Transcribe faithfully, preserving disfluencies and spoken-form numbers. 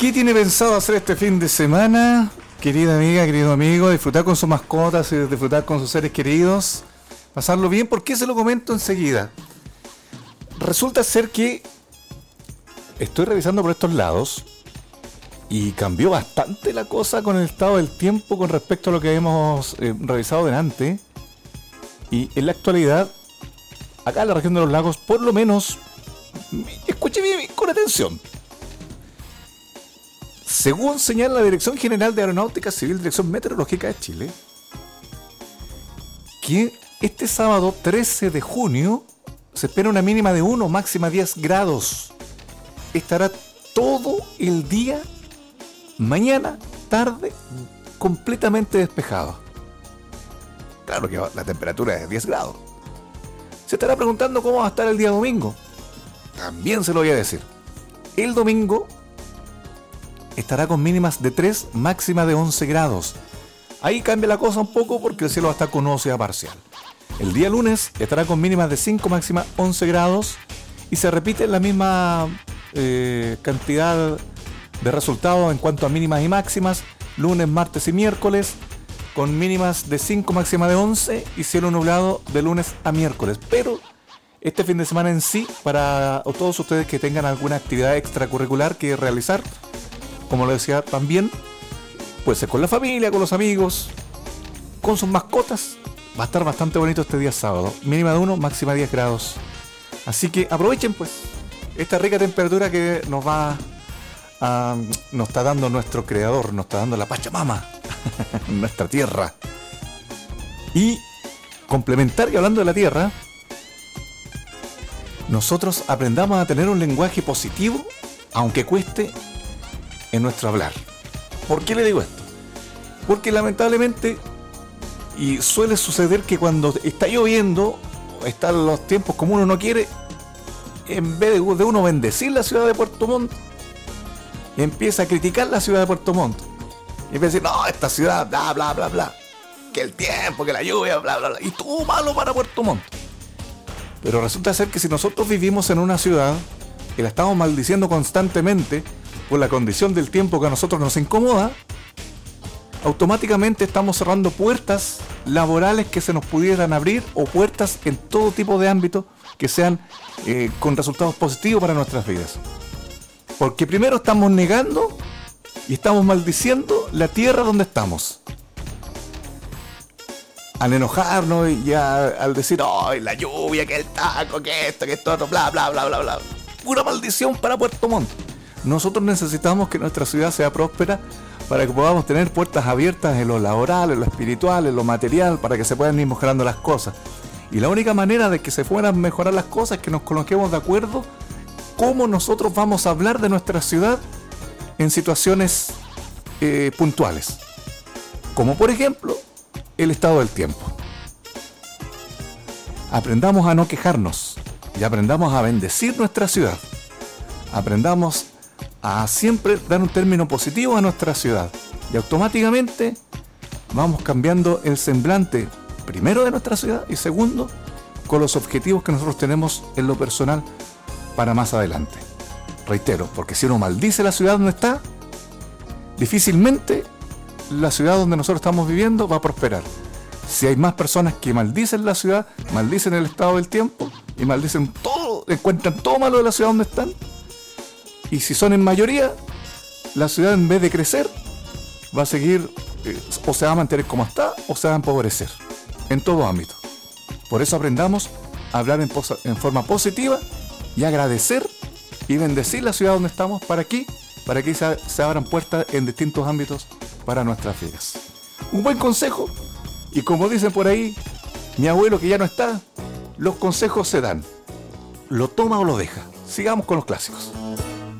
¿Qué tiene pensado hacer este fin de semana, querida amiga, querido amigo? Disfrutar con sus mascotas, disfrutar con sus seres queridos, pasarlo bien. ¿Por qué se lo comento enseguida? Resulta ser que estoy revisando por estos lados y cambió bastante la cosa con el estado del tiempo con respecto a lo que habíamos eh, revisado delante. Y en la actualidad, acá en la región de los lagos, por lo menos, escuche bien con atención. Según señala la Dirección General de Aeronáutica Civil, Dirección Meteorológica de Chile, que este sábado trece de junio se espera una mínima de uno, máxima diez grados. Estará todo el día, mañana, tarde, completamente despejado. Claro que la temperatura es de diez grados. Se estará preguntando cómo va a estar el día domingo. También se lo voy a decir. El domingo estará con mínimas de tres, máxima de once grados. Ahí cambia la cosa un poco porque el cielo va a estar con nubosidad parcial. El día lunes estará con mínimas de cinco, máxima once grados. Y se repite la misma eh, cantidad de resultados en cuanto a mínimas y máximas. Lunes, martes y miércoles, con mínimas de cinco, máxima de once y cielo nublado de lunes a miércoles. Pero este fin de semana en sí, para todos ustedes que tengan alguna actividad extracurricular que realizar, como lo decía también, puede ser con la familia, con los amigos, con sus mascotas. Va a estar bastante bonito este día sábado. Mínima de uno, máxima diez grados. Así que aprovechen pues esta rica temperatura que nos va a, nos está dando nuestro creador, nos está dando la Pachamama, nuestra tierra. Y complementar y hablando de la tierra, nosotros aprendamos a tener un lenguaje positivo, aunque cueste, en nuestro hablar. ¿Por qué le digo esto? Porque lamentablemente, y suele suceder que cuando está lloviendo, están los tiempos como uno no quiere, en vez de uno bendecir la ciudad de Puerto Montt, empieza a criticar la ciudad de Puerto Montt. Y empieza a decir, no, esta ciudad, bla, bla, bla, bla, que el tiempo, que la lluvia, bla, bla, bla, y todo malo para Puerto Montt. Pero resulta ser que si nosotros vivimos en una ciudad y la estamos maldiciendo constantemente por la condición del tiempo que a nosotros nos incomoda, automáticamente estamos cerrando puertas laborales que se nos pudieran abrir o puertas en todo tipo de ámbitos que sean eh, con resultados positivos para nuestras vidas. Porque primero estamos negando y estamos maldiciendo la tierra donde estamos. Al enojarnos y a, al decir, ¡ay, la lluvia, que el taco, que esto, que esto, otro, bla, bla, bla, bla, bla! Pura maldición para Puerto Montt. Nosotros necesitamos que nuestra ciudad sea próspera para que podamos tener puertas abiertas en lo laboral, en lo espiritual, en lo material, para que se puedan ir mejorando las cosas. Y la única manera de que se puedan mejorar las cosas es que nos coloquemos de acuerdo cómo nosotros vamos a hablar de nuestra ciudad en situaciones eh, puntuales. Como por ejemplo, el estado del tiempo. Aprendamos a no quejarnos y aprendamos a bendecir nuestra ciudad. Aprendamos a siempre dar un término positivo a nuestra ciudad y automáticamente vamos cambiando el semblante, primero de nuestra ciudad y segundo con los objetivos que nosotros tenemos en lo personal para más adelante. Reitero, porque si uno maldice la ciudad donde está, difícilmente la ciudad donde nosotros estamos viviendo va a prosperar. Si hay más personas que maldicen la ciudad, maldicen el estado del tiempo y maldicen todo, encuentran todo malo de la ciudad donde están, y si son en mayoría, la ciudad en vez de crecer va a seguir, eh, o se va a mantener como está o se va a empobrecer en todo ámbito. Por eso aprendamos a hablar en, posa, en forma positiva y agradecer y bendecir la ciudad donde estamos. ¿Para qué? Para que se, se abran puertas en distintos ámbitos para nuestras vidas. Un buen consejo, y como dicen por ahí, mi abuelo que ya no está, los consejos se dan. Lo toma o lo deja. Sigamos con los clásicos.